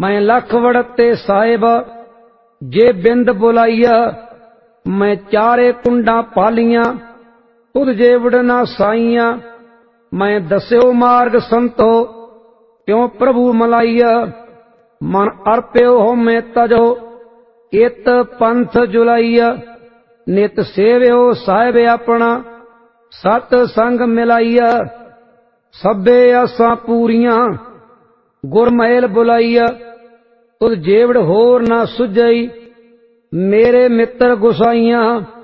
मैं लख वड़ते साहिब जे बिंद बुलाइया, मैं चारे कुंडा पालिया तुद जे वड़ना साइया, मैं दस्यो मार्ग संतो क्यों प्रभु मलाइया, मन अर्प्यो हो मैं तजो इत पंथ जुलाइया, नित सेव्यो साहिब अपना सत संग मिलाइया, सभे आसां पूरियां गुरमैल बुलाइया, तुद जेवड़ होर ना सुझई मेरे मित्र गुसाइया,